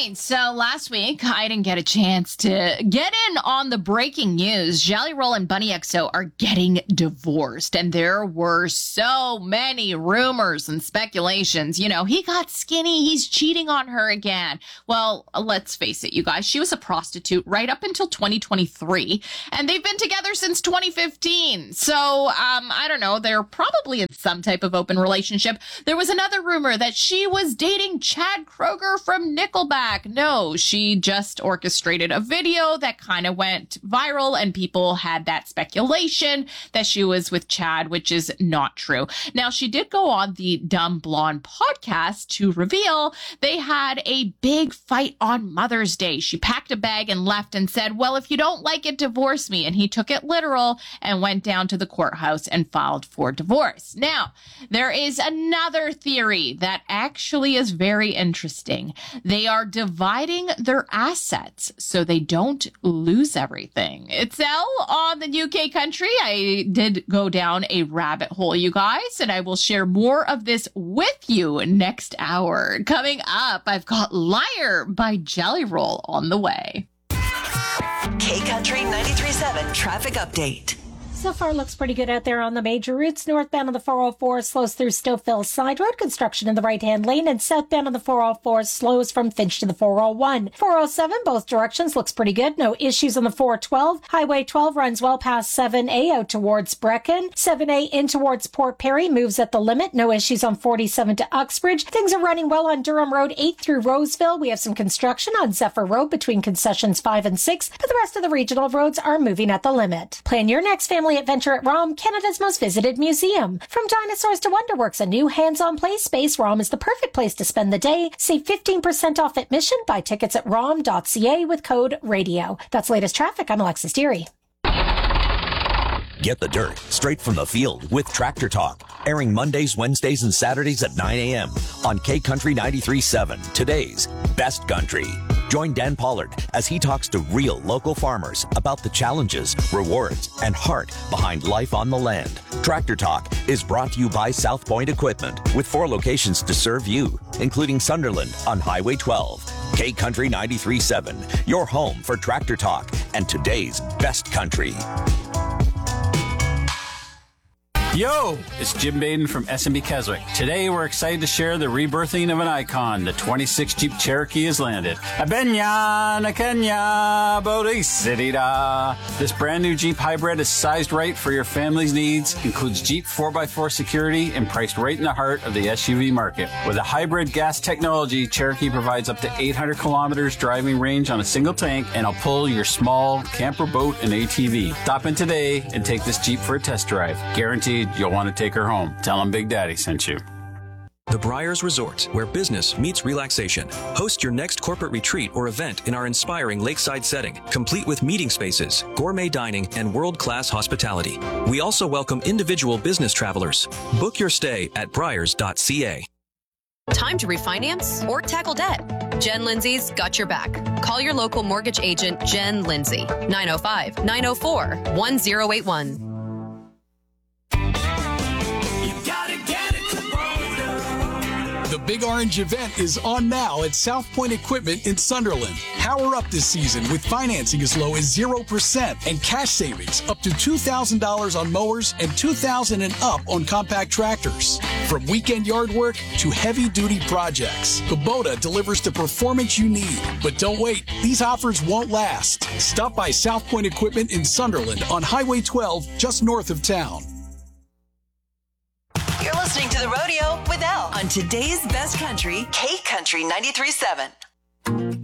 right. So last week, I didn't get a chance to get in on the breaking news. Jelly Roll and Bunny XO are getting divorced. And there were so many rumors and speculations. You know, he got skinny. He's cheating on her again. Well, let's face it, you guys. She was a prostitute right up until 2023. And they've been together since 2015. So, I don't know. They're probably in some type of open relationship. There was another rumor that she was dating Chad Kroeger from Nickelback. No, she just orchestrated a video that kind of went viral and people had that speculation that she was with Chad, which is not true. Now, she did go on the Dumb Blonde podcast to reveal they had a big fight on Mother's Day. She packed a bag and left and said, well, if you don't like it, divorce me. And he took it literal and went down to the courthouse and filed for divorce. Now, there is another theory that actually is very interesting. They are dividing their assets so they don't lose everything. It's Elle on the UK Country. I did go down a rabbit hole, you guys, and I will share more of this with you next hour. Coming up, I've got Liar by Jelly Roll on the way. K Country 93.7 traffic update. So far, looks pretty good out there on the major routes. Northbound on the 404 slows through Stillville Side Road, construction in the right-hand lane, and southbound on the 404 slows from Finch to the 401. 407, both directions, looks pretty good. No issues on the 412. Highway 12 runs well past 7A out towards Brecken. 7A in towards Port Perry moves at the limit. No issues on 47 to Uxbridge. Things are running well on Durham Road 8 through Roseville. We have some construction on Zephyr Road between concessions 5 and 6, but the rest of the regional roads are moving at the limit. Plan your next family adventure at ROM, Canada's most visited museum. From dinosaurs to Wonderworks, a new hands-on play space, ROM is the perfect place to spend the day. Save 15% off admission. Buy tickets at rom.ca with code RADIO. That's latest traffic. I'm Alexis Deary. Get the dirt straight from the field with Tractor Talk, airing Mondays, Wednesdays, and Saturdays at 9 a.m. on K Country 93.7, today's best country. Join Dan Pollard as he talks to real local farmers about the challenges, rewards, and heart behind life on the land. Tractor Talk is brought to you by South Point Equipment, with 4 locations to serve you, including Sunderland on Highway 12. K Country 93.7, your home for Tractor Talk and today's best country. Yo, it's Jim Baden from S&B Keswick. Today we're excited to share the rebirthing of an icon. The 26 Jeep Cherokee has landed. Abenya, Nakenya, Bodhisattva. This brand new Jeep hybrid is sized right for your family's needs, includes Jeep 4x4 security, and priced right in the heart of the SUV market. With a hybrid gas technology, Cherokee provides up to 800 kilometers driving range on a single tank, and will pull your small camper, boat, and ATV. Stop in today and take this Jeep for a test drive. Guaranteed you'll want to take her home. Tell them Big Daddy sent you. The Briars Resort, where business meets relaxation. Host your next corporate retreat or event in our inspiring lakeside setting, complete with meeting spaces, gourmet dining, and world-class hospitality. We also welcome individual business travelers. Book your stay at briars.ca. Time to refinance or tackle debt? Jen Lindsay's got your back. Call your local mortgage agent, Jen Lindsay, 905-904-1081. The Big Orange event is on now at South Point Equipment in Sunderland. Power up this season with financing as low as 0% and cash savings up to $2,000 on mowers and $2,000 and up on compact tractors. From weekend yard work to heavy-duty projects, Kubota delivers the performance you need. But don't wait, these offers won't last. Stop by South Point Equipment in Sunderland on Highway 12, just north of town. You're listening to The Rodeo with Elle on today's best country, K Country 93.7.